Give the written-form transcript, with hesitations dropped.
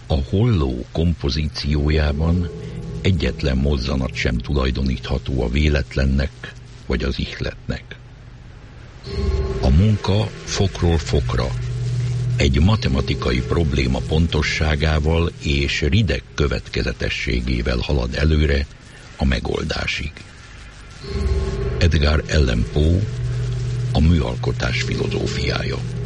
A holló kompozíciójában egyetlen mozzanat sem tulajdonítható a véletlennek vagy az ihletnek. A munka fokról fokra, egy matematikai probléma pontosságával és rideg következetességével halad előre a megoldásig. Edgar Allan Poe, a műalkotás filozófiája.